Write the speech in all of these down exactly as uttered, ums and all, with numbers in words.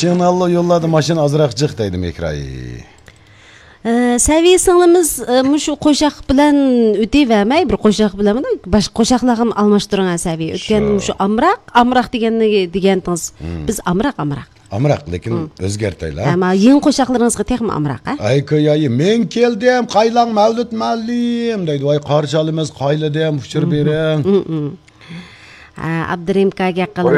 Signallı yolladı maşın azırak çık deydi Mekray. Səviyyə sınlımız şu qoşaq bilan ötəverməy, bir qoşaq bilan baş qoşaqlarım almışdırğan səviyyə. Ötən şu amraq, amraq deganni degandingiz. Biz amraq, amraq. Amraq, lekin o'zgartaylar. Ama yeni qoşaqlaringizga texmi amraq, ha? Ay ko'yayi, men keldim, qaylang Mavlud mallim deydi. Voy qarşalimiz qayladim, uçur bering. Abdurim kaga qilma.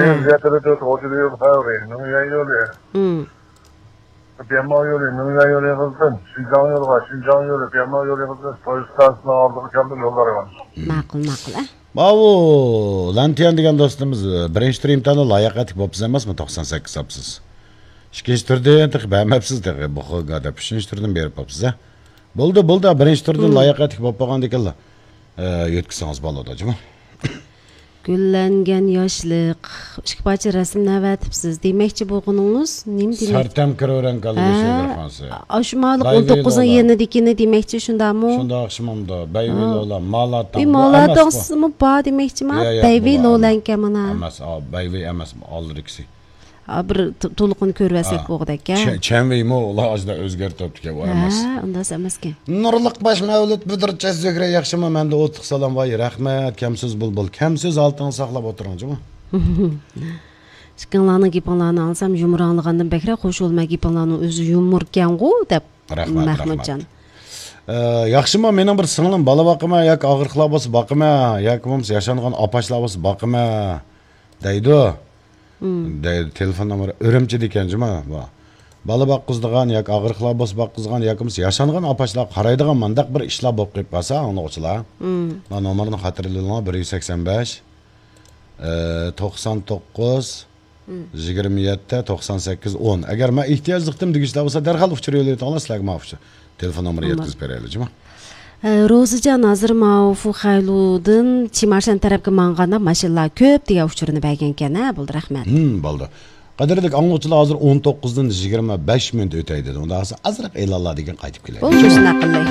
Piyama yolu, Nurya yolu yapılsın, Şincan yolu var, Şincan yolu, Piyama yolu yapılsın, Polistasına aldığı kaldı yolları var. Ma'qul, ma'qul, ha? Bavu, Lantiyan degan do'stimiz birinchi tur imtihonda loyiq etib bo'psiz emasmi to'qson sakkiz olibsiz. Ikkinchi turda endi bermabsiz deb bu xilga deb uchinchi turdan berib bo'psiz. Bo'ldi, bo'ldi, birinchi turdan loyiq etib bo'lib qolgan ekanlar. Yetkizsangiz bo'ladi, juma. Güllengen yaşlık, işkipaçı resim nevetipsiz demekçi boğununuz, nim demek? Sartam kırıran kalı bir şeydir fansı. Aşmalık on dokuzun yerine dikini demekçi şunda mı? Şunda akşamımda, beyveli olan, malatan. Bir malatan mı bağ demekçi mi? Beyveli olan kemana? Emas, beyveli emas, alır ikisi. Bir tuluqunu körvesek boğdak ya? Çenveyi mi ola azda özgertoptu ki, o emas. Ha, ondas emas ki. Nurluq baş Mevlüt Büdürçe zögre yakşıma mende otuq salam vay, rahmet, kemsiz bulbul, kemsiz altını saqlab oturuncu mu? Şıkınlarını gipinlarını alsam, yumuranlığından bekre hoş olma gipinlarının özü yumurken go, dep Mahmudcan. Yaxşıma menin bir sınılım bala bakıma, yak ağırqlabası bakıma, yak mums yaşanğan apaşlabası bakıma, deydi o. Deydi, telefon numarı örümçi dikencima. Bala baqqızdıgan, yak ağırqlabas baqqızgan, yakımız yaşanğan apaşlar qaraydıgan mandaq bir işlab boq qeyip basa, anlıqçılar. Numarını hatırlılığına bir yüz seksen beş, to'qson to'qqiz, yigirma yetti, to'qson sakkiz, o'n. Agar men ehtiyojliqdim degishlar bo'lsa, darhol uchur yo'layotganlar sizlarga ma'fusha. Telefon numarını yetkizib beraylik-mi? Rozican hazır ma'fu xayludin Chimarshan tarafga manganda mashinalar ko'p degan uchurini bergan-ekan, ha, bo'ldi, rahmat. Hmm, bo'ldi. Qadrli angluvchilar hozir o'n to'qqizdan yigirma besh minut o'tay dedi. Unda hozir azroq e'lonlar degan qaytib keladi. Bo'ldi, shuna qilay.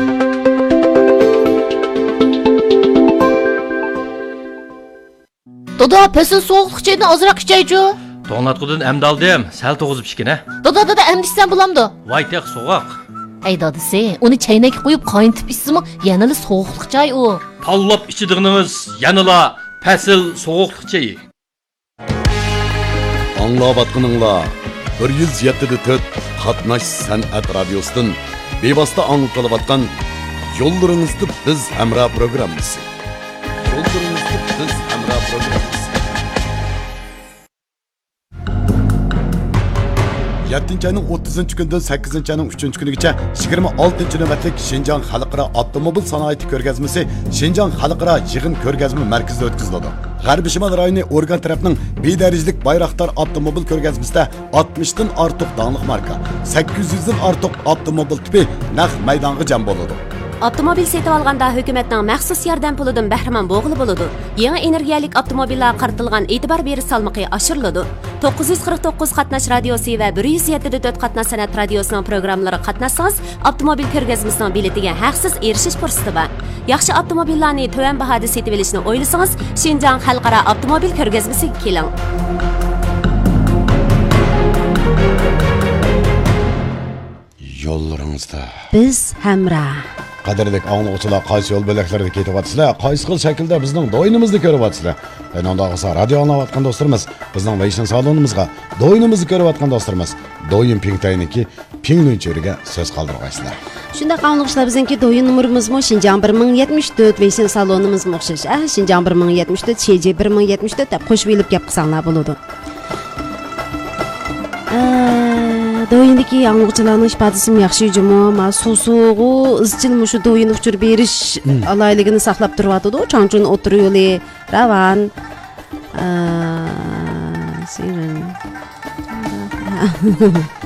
Doda, pesin soğuqluq çaydan azroq ichaychu. To'nglatqudan amdaldim, sal to'g'izib ichkina. Doda, doda, amdishsan bo'lamdi. Voy, teq so'g'oq. Ey dadisi, onu çaynak qo'yib qayntib ichsimi, yanali soğuqluq chay u. Pallab ichidig'inimiz yanila pasil so'g'uqliq chayi. Anlavatqınыңlar bir yüz yetti dört Qatnash San'at Radiosu'dan bevosita anglatilayotgan Yo'llaringizda biz hamra programmasi. Yo'llaringizda biz hamra programmasi. yettinchi ayning o'ttizinchi kunidan sakkizinchi ayning uchinchi kunigacha yigirma oltinchi navbatlik Şinjan Xalqaro avtomobil sanoati ko'rgazmasi Şinjan Xalqaro yig'in ko'rgazma markazida o'tkaziladi. G'arbiy Shimol rayoni organ tarafining bedarajlik Bayroqtar avtomobil ko'rgazmasida oltmishdan ortiq donglik marka, sakkiz yuzdan ortiq avtomobil tipi naq maydonga jam bo'ladi. Avtomobil setib olganda hukumatning maxsus yordam pulidan bahramand bo'g'ili bo'ladi. Yangi energiyalik avtomobillar qaratilgan e'tibor berish salmoqi oshiriladi. to'qqiz yuz qirq to'qqiz qatnash radiosi va bir yuz yetti to'rt qatnash san'at radiosining programmalari qatnashsangiz, avtomobil ko'rgazmasining biletiga haqsiz erishish fursati bor. Yaxshi avtomobillarni to'van bahoda setib olishni o'ylasangiz, Şinjan Xalqaro avtomobil ko'rgazmasiga keling. Yo'llaringizda biz hamra. Qadrli angluvchilar, qaysi yo'l belaklarida ketyapsizlar, qaysi xil shaklda bizning do'yinimizni ko'ryapsizlar. Unda bo'lsa radio anglayotgan do'stlarimiz, bizning Vayshan salonimizga do'yinimizni ko'ryapotgan do'stlarimiz, do'yin Pingtayniki Pingluncheriga so'z qoldirgaysizlar. Shunda qanlıqlar bizning do'yin numarimizmi Şinjan bir ming yetmish to'rt Vayshan salonimizmi o'xshash. Ah, Şinjan bir ming yetmish to'rt, Şeji bir ming yetmish to'rt deb qo'shib elib gap qilsanglar bo'ladi. Do'yindagi angluvchilarning ifodasimi yaxshi juma, ma susugu izchil mushu do'yin uchur berish alayligini saqlab turyapti-da. Chonchun o'tir yo'li ravan. Sen